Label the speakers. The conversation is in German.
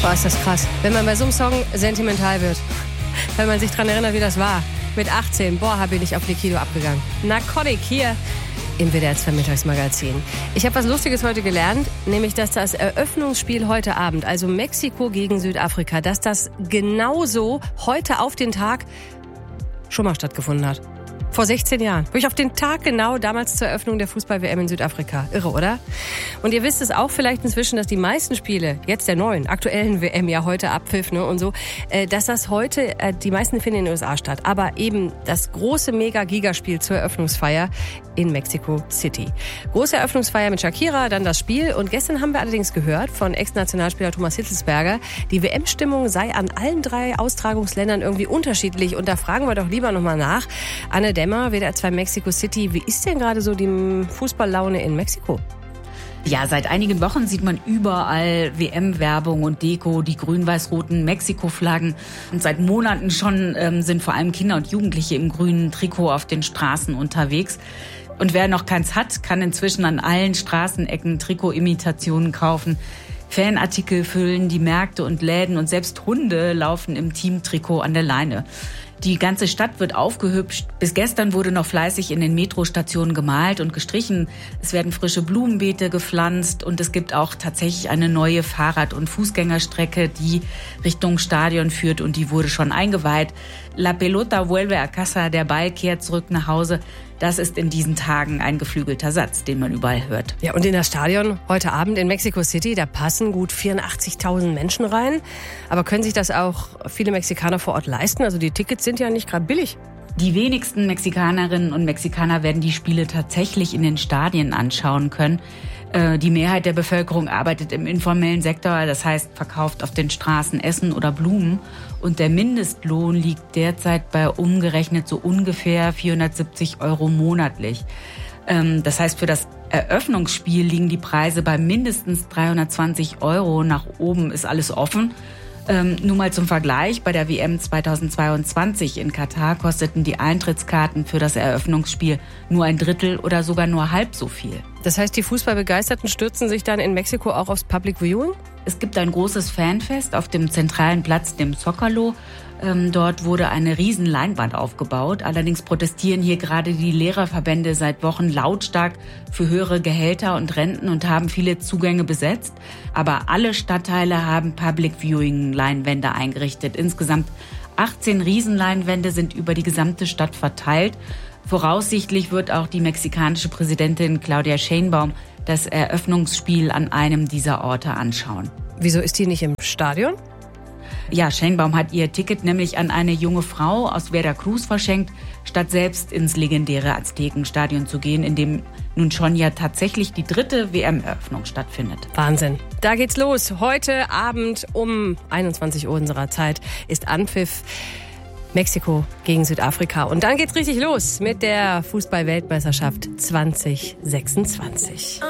Speaker 1: Boah, ist das krass. Wenn man bei so einem Song sentimental wird. Wenn man sich daran erinnert, wie das war. Mit 18, bin ich auf Liquido abgegangen. Narcotic hier im WDR 2 Mittagsmagazin. Ich habe was Lustiges heute gelernt, nämlich, dass das Eröffnungsspiel heute Abend, also Mexiko gegen Südafrika, dass das genauso heute auf den Tag schon mal stattgefunden hat. Vor 16 Jahren. Wirklich auf den Tag genau, damals zur Eröffnung der Fußball-WM in Südafrika. Irre, oder? Und ihr wisst es auch vielleicht inzwischen, dass die meisten Spiele, jetzt der neuen, aktuellen WM ja heute Abpfiff, ne, und so, dass das heute, die meisten finden in den USA statt. Aber eben das große Mega-Gigaspiel zur Eröffnungsfeier in Mexico City. Große Eröffnungsfeier mit Shakira, dann das Spiel. Und gestern haben wir allerdings gehört von Ex-Nationalspieler Thomas Hitzelsberger, die WM-Stimmung sei an allen 3 Austragungsländern irgendwie unterschiedlich. Und da fragen wir doch lieber nochmal nach. Anne Dämmer, WDR 2 Mexico City. Wie ist denn gerade so die Fußballlaune in Mexiko?
Speaker 2: Ja, seit einigen Wochen sieht man überall WM-Werbung und Deko, die grün-weiß-roten Mexiko-Flaggen. Und seit Monaten schon sind vor allem Kinder und Jugendliche im grünen Trikot auf den Straßen unterwegs. Und wer noch keins hat, kann inzwischen an allen Straßenecken Trikot-Imitationen kaufen. Fanartikel füllen die Märkte und Läden und selbst Hunde laufen im Teamtrikot an der Leine. Die ganze Stadt wird aufgehübscht. Bis gestern wurde noch fleißig in den Metrostationen gemalt und gestrichen. Es werden frische Blumenbeete gepflanzt und es gibt auch tatsächlich eine neue Fahrrad- und Fußgängerstrecke, die Richtung Stadion führt und die wurde schon eingeweiht. La pelota vuelve a casa, der Ball kehrt zurück nach Hause. Das ist in diesen Tagen ein geflügelter Satz, den man überall hört.
Speaker 1: Ja, und in das Stadion heute Abend in Mexico City, da passen gut 84.000 Menschen rein. Aber können sich das auch viele Mexikaner vor Ort leisten? Also die Tickets sind ja nicht gerade billig.
Speaker 2: Die wenigsten Mexikanerinnen und Mexikaner werden die Spiele tatsächlich in den Stadien anschauen können. Die Mehrheit der Bevölkerung arbeitet im informellen Sektor, das heißt verkauft auf den Straßen Essen oder Blumen. Und der Mindestlohn liegt derzeit bei umgerechnet so ungefähr 470 € monatlich. Das heißt, für das Eröffnungsspiel liegen die Preise bei mindestens 320 €. Nach oben ist alles offen. Nur mal zum Vergleich, bei der WM 2022 in Katar kosteten die Eintrittskarten für das Eröffnungsspiel nur ein Drittel oder sogar nur halb so viel.
Speaker 1: Das heißt, die Fußballbegeisterten stürzen sich dann in Mexiko auch aufs Public Viewing?
Speaker 2: Es gibt ein großes Fanfest auf dem zentralen Platz, dem Zócalo. Dort wurde eine riesen Leinwand aufgebaut. Allerdings protestieren hier gerade die Lehrerverbände seit Wochen lautstark für höhere Gehälter und Renten und haben viele Zugänge besetzt. Aber alle Stadtteile haben Public Viewing Leinwände eingerichtet. Insgesamt 18 Riesenleinwände sind über die gesamte Stadt verteilt. Voraussichtlich wird auch die mexikanische Präsidentin Claudia Sheinbaum das Eröffnungsspiel an einem dieser Orte anschauen.
Speaker 1: Wieso ist die nicht im Stadion?
Speaker 2: Ja, Sheinbaum hat ihr Ticket nämlich an eine junge Frau aus Veracruz verschenkt, statt selbst ins legendäre Aztekenstadion zu gehen, in dem nun schon ja tatsächlich die 3. WM-Eröffnung stattfindet.
Speaker 1: Wahnsinn. Da geht's los. Heute Abend um 21 Uhr unserer Zeit ist Anpfiff. Mexiko gegen Südafrika. Und dann geht's richtig los mit der Fußball-Weltmeisterschaft 2026.